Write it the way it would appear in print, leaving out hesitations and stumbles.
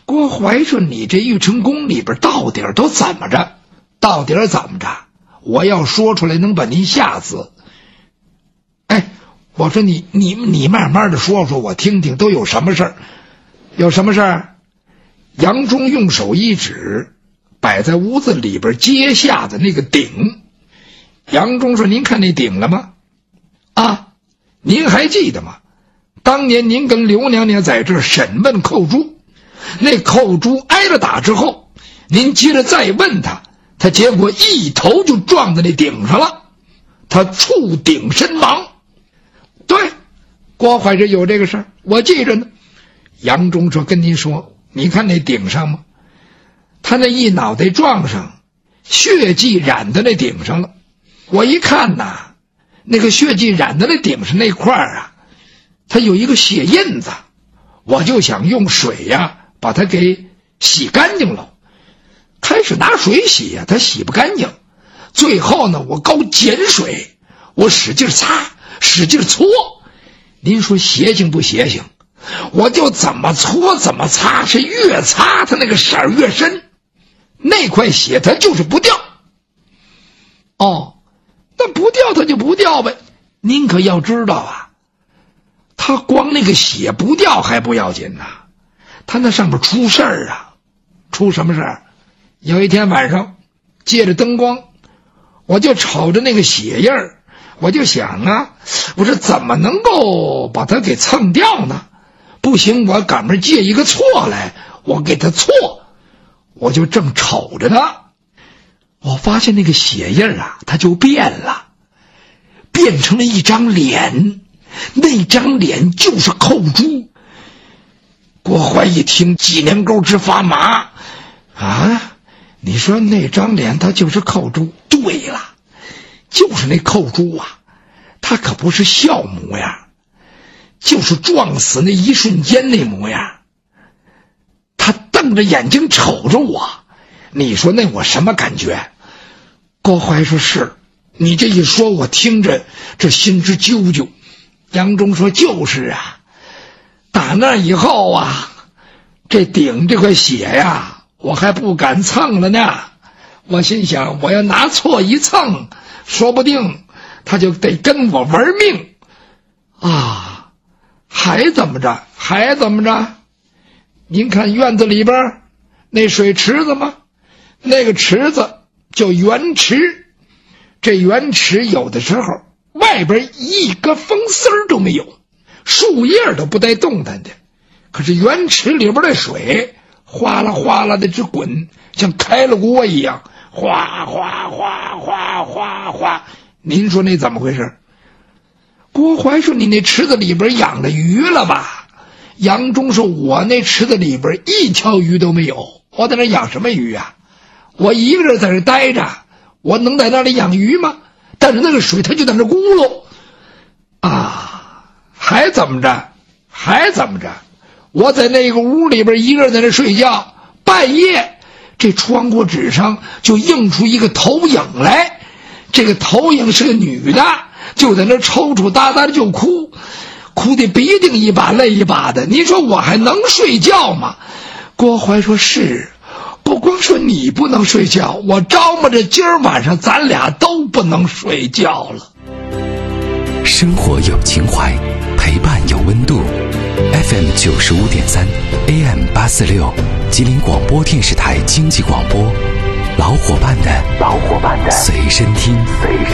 郭槐说你这玉成宫里边到底都怎么着？到底怎么着？我要说出来能把您吓死。哎，我说你慢慢的说说我听听，都有什么事儿？有什么事儿？杨忠用手一指，摆在屋子里边阶下的那个鼎。杨忠说：“您看那鼎了吗？啊，您还记得吗？当年您跟刘娘娘在这儿审问寇珠，那寇珠挨了打之后，您接着再问他，他结果一头就撞在那鼎上了，他触鼎身亡。”对，郭槐说有这个事儿，我记着呢。杨忠说：“跟您说，你看那顶上吗？他那一脑袋撞上，血迹染在那顶上了。我一看呐，那个血迹染在那顶上那块啊，它有一个血印子，我就想用水呀把它给洗干净了。开始拿水洗呀，它洗不干净。最后呢，我高碱水，我使劲擦，使劲搓。您说邪性不邪性？我就怎么搓怎么擦，是越擦它那个色儿越深，那块血它就是不掉。哦，那不掉它就不掉呗。您可要知道啊，它光那个血不掉还不要紧呐，它那上面出事儿啊。出什么事儿？有一天晚上借着灯光，我就瞅着那个血印儿，我就想啊，我说怎么能够把它给蹭掉呢？不行，我赶明借一个错来，我给他错。我就正瞅着呢，我发现那个血印啊，它就变了，变成了一张脸，那张脸就是寇珠。郭槐一听，脊梁沟直发麻啊！你说那张脸它就是寇珠？对了，就是那寇珠啊，他可不是笑模样，就是撞死那一瞬间那模样。他瞪着眼睛瞅着我，你说那我什么感觉？郭槐说是，你这一说我听着这心直揪揪。杨忠说就是啊，打那以后啊，这顶这块血呀，我还不敢蹭了呢。我心想，我要拿错一蹭，说不定他就得跟我玩命啊！还怎么着？还怎么着？您看院子里边那水池子吗？那个池子叫圆池，这圆池有的时候外边一个风丝儿都没有，树叶都不带动弹的，可是圆池里边的水哗啦哗啦的直滚，像开了锅一样，哗哗哗哗哗哗。您说那怎么回事？郭槐说你那池子里边养了鱼了吧？杨忠说我那池子里边一条鱼都没有，我在那养什么鱼啊？我一个人在这待着，我能在那里养鱼吗？但是那个水它就在那咕噜啊！还怎么着？还怎么着？我在那个屋里边一个人在那睡觉，半夜这窗户纸上就映出一个投影来，这个投影是个女的，就在那抽抽搭搭的就哭，哭得鼻涕一把泪一把的。你说我还能睡觉吗？郭槐说是，不光说你不能睡觉，我招摸着今儿晚上咱俩都不能睡觉了。 生活有情怀，陪伴有温度。FM 95.3 AM 846，吉林广播电视台经济广播，老伙伴的随身听。